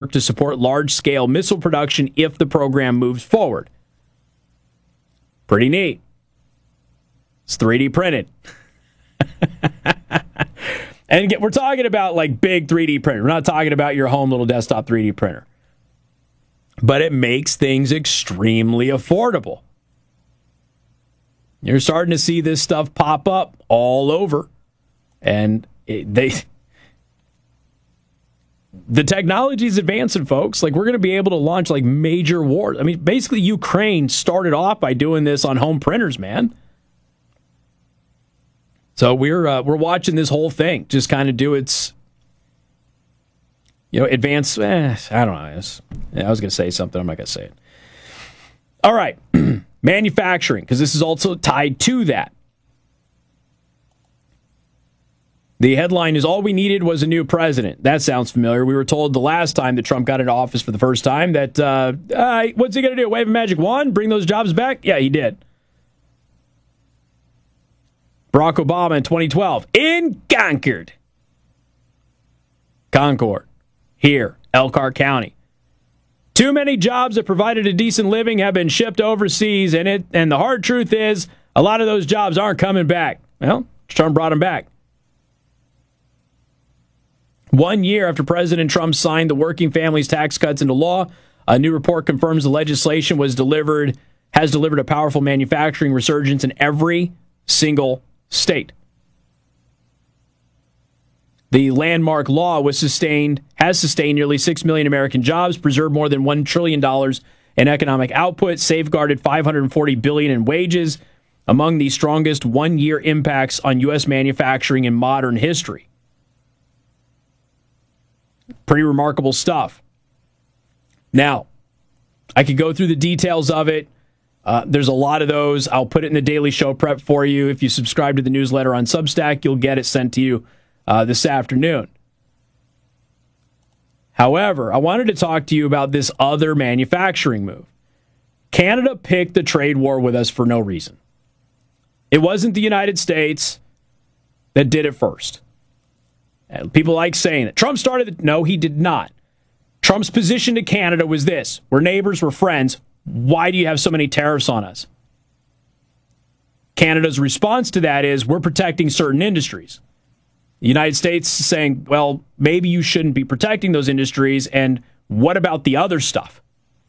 work to support large-scale missile production if the program moves forward. Pretty neat. It's 3D printed. And again, we're talking about like big 3D printer. We're not talking about your home little desktop 3D printer. But it makes things extremely affordable. You're starting to see this stuff pop up all over. And the technology is advancing, folks. Like, we're going to be able to launch like major wars. I mean, basically, Ukraine started off by doing this on home printers, man. So we're watching this whole thing just kind of do its, advance. I don't know. I was going to say something. I'm not going to say it. All right. Manufacturing, because this is also tied to that. The headline is, all we needed was a new president. That sounds familiar. We were told the last time that Trump got into office for the first time that, what's he going to do? Wave a magic wand? Bring those jobs back? Yeah, he did. Barack Obama in 2012 in Concord, here, Elkhart County. Too many jobs that provided a decent living have been shipped overseas, and the hard truth is a lot of those jobs aren't coming back. Well, Trump brought them back. 1 year after President Trump signed the Working Families Tax Cuts into law, a new report confirms the legislation has delivered a powerful manufacturing resurgence in every single state. The landmark law has sustained nearly 6 million American jobs, preserved more than $1 trillion in economic output, safeguarded $540 billion in wages, among the strongest one-year impacts on U.S. manufacturing in modern history. Pretty remarkable stuff. Now, I could go through the details of it. There's a lot of those. I'll put it in the daily show prep for you. If you subscribe to the newsletter on Substack, you'll get it sent to you this afternoon. However, I wanted to talk to you about this other manufacturing move. Canada picked the trade war with us for no reason. It wasn't the United States that did it first. People like saying that Trump started it. No, he did not. Trump's position to Canada was this: we're neighbors, we're friends. Why do you have so many tariffs on us? Canada's response to that is, we're protecting certain industries. The United States is saying, well, maybe you shouldn't be protecting those industries, and what about the other stuff?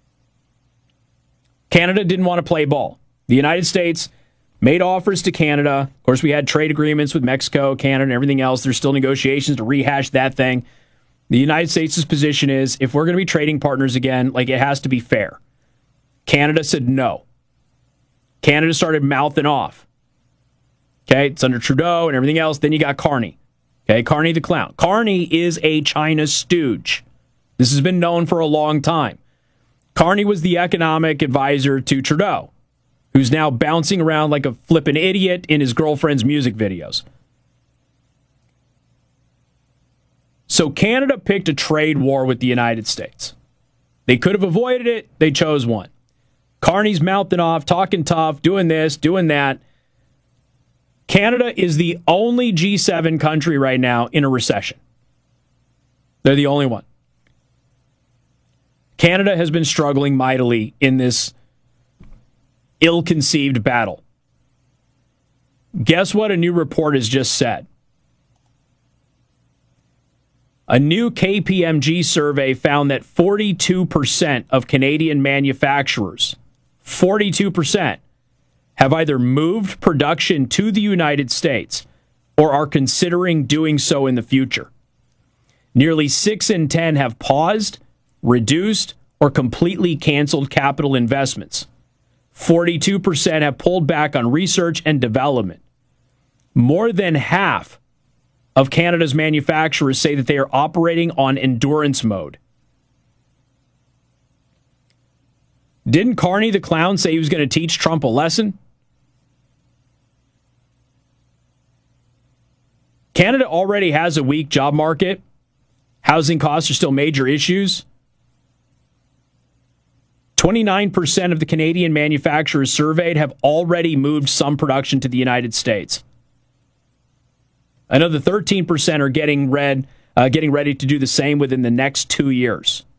Canada didn't want to play ball. The United States made offers to Canada. Of course, we had trade agreements with Mexico, Canada, and everything else. There's still negotiations to rehash that thing. The United States' position is, if we're going to be trading partners again, like, it has to be fair. Canada said no. Canada started mouthing off. Okay, it's under Trudeau and everything else. Then you got Carney. Okay, Carney the clown. Carney is a China stooge. This has been known for a long time. Carney was the economic advisor to Trudeau, who's now bouncing around like a flippin' idiot in his girlfriend's music videos. So Canada picked a trade war with the United States. They could have avoided it. They chose one. Carney's mouthing off, talking tough, doing this, doing that. Canada is the only G7 country right now in a recession. They're the only one. Canada has been struggling mightily in this ill-conceived battle. Guess what a new report has just said? A new KPMG survey found that 42% of Canadian manufacturers, 42%, have either moved production to the United States or are considering doing so in the future. Nearly 6 in 10 have paused, reduced, or completely canceled capital investments. 42% have pulled back on research and development. More than half of Canada's manufacturers say that they are operating on endurance mode. Didn't Carney the clown say he was going to teach Trump a lesson? Canada already has a weak job market. Housing costs are still major issues. 29% of the Canadian manufacturers surveyed have already moved some production to the United States. Another 13% are getting ready to do the same within the next 2 years.